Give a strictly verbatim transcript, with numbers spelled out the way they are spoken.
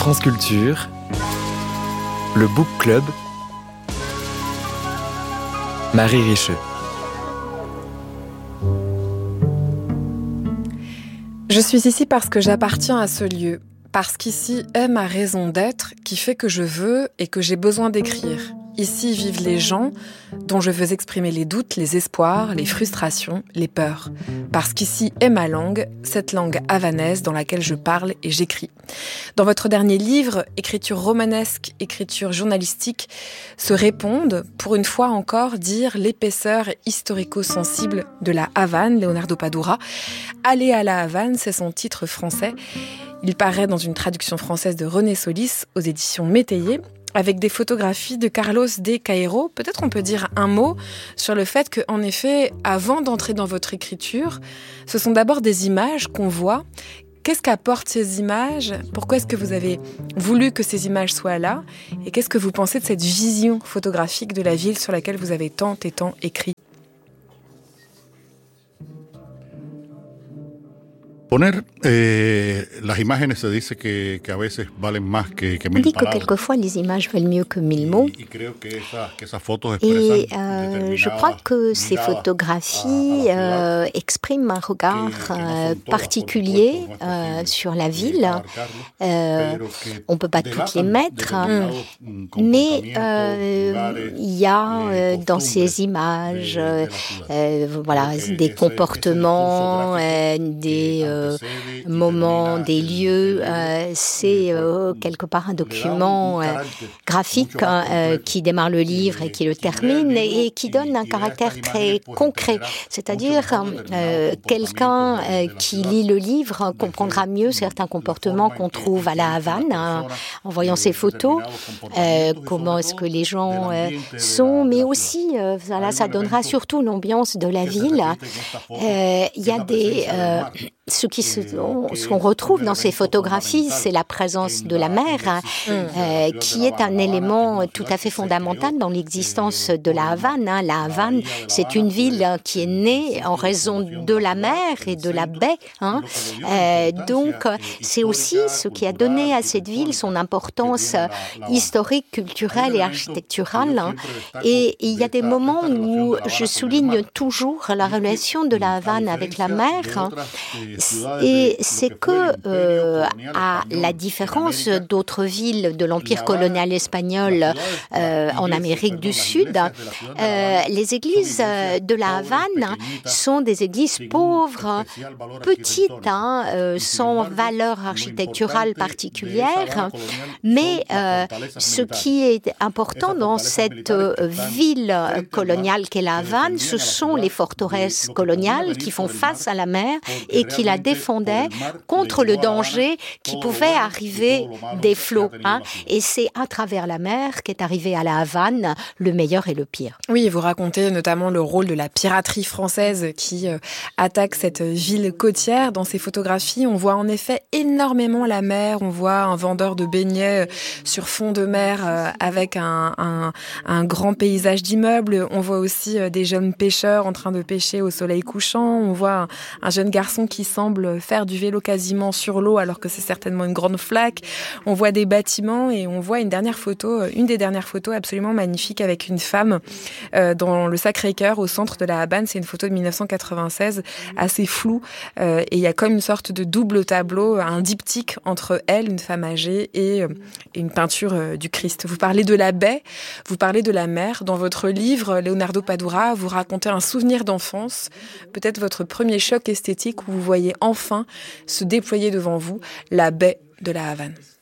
France Culture, le Book Club, Marie Richeux. Je suis ici parce que j'appartiens à ce lieu, parce qu'ici est ma raison d'être qui fait que je veux et que j'ai besoin d'écrire. Ici vivent les gens dont je veux exprimer les doutes, les espoirs, les frustrations, les peurs. Parce qu'ici est ma langue, cette langue havanaise dans laquelle je parle et j'écris. Dans votre dernier livre, écriture romanesque, écriture journalistique, se répondent, pour une fois encore, dire l'épaisseur historico-sensible de la Havane, Leonardo Padura. Aller à la Havane, c'est son titre français. Il paraît dans une traduction française de René Solis aux éditions Métayer, avec des photographies de Carlos de Cairo. Peut-être on peut dire un mot sur le fait qu'en effet, avant d'entrer dans votre écriture, ce sont d'abord des images qu'on voit. Qu'est-ce qu'apportent ces images ? Pourquoi est-ce que vous avez voulu que ces images soient là ? Et qu'est-ce que vous pensez de cette vision photographique de la ville sur laquelle vous avez tant et tant écrit ? Poner eh, las imágenes se dice que, que a veces valen más que, que On mil dit que palabras. quelquefois les images valent mieux que mille mots. Y, y creo que esa, que esas fotos Et expresan euh, je crois que ces photographies euh, expriment un regard euh, particulier euh, sur la ville. Euh, on ne peut pas toutes les mettre, mm. mais euh, il y a euh, dans ces images euh, euh, voilà, des comportements, euh, des euh, moments, des lieux. Euh, c'est euh, quelque part un document euh, graphique euh, qui démarre le livre et qui le termine et, et qui donne un caractère très concret. C'est-à-dire euh, quelqu'un euh, qui lit le livre comprendra mieux certains comportements qu'on trouve à la Havane hein, en voyant ces photos, euh, comment est-ce que les gens euh, sont, mais aussi euh, voilà, ça donnera surtout l'ambiance de la ville. Euh, il y a des euh, ce qui se, on, ce qu'on retrouve dans ces photographies, c'est la présence de la mer, hein, euh, qui est un élément tout à fait fondamental dans l'existence de la Havane. Hein. La Havane, c'est une ville qui est née en raison de la mer et de la baie. Hein. Euh, donc, c'est aussi ce qui a donné à cette ville son importance historique, culturelle et architecturale. Hein. Et il y a des moments où je souligne toujours la relation de la Havane avec la mer. Hein. Et c'est que, euh, à la différence d'autres villes de l'Empire colonial espagnol euh, en Amérique du Sud, euh, les églises de la Havane sont des églises pauvres, petites, hein, euh, sans valeur architecturale particulière. Mais euh, ce qui est important dans cette ville coloniale qu'est la Havane, ce sont les forteresses coloniales qui font face à la mer et qui la défendait contre le danger qui pouvait arriver des flots. Hein. Et c'est à travers la mer qu'est arrivé à la Havane le meilleur et le pire. Oui, vous racontez notamment le rôle de la piraterie française qui euh, attaque cette ville côtière. Dans ces photographies, on voit en effet énormément la mer. On voit un vendeur de beignets sur fond de mer euh, avec un, un, un grand paysage d'immeubles. On voit aussi euh, des jeunes pêcheurs en train de pêcher au soleil couchant. On voit un, un jeune garçon qui semble faire du vélo quasiment sur l'eau alors que c'est certainement une grande flaque. On voit des bâtiments et on voit une dernière photo, une des dernières photos absolument magnifique avec une femme euh, dans le Sacré-Cœur au centre de la Havane. C'est une photo de dix-neuf cent quatre-vingt-seize, assez floue euh, et il y a comme une sorte de double tableau, un diptyque entre elle, une femme âgée, et, euh, et une peinture euh, du Christ. Vous parlez de la baie, vous parlez de la mer. Dans votre livre, Leonardo Padura, vous racontez un souvenir d'enfance, peut-être votre premier choc esthétique où vous voyez enfin se déployer devant vous la baie de la Havane.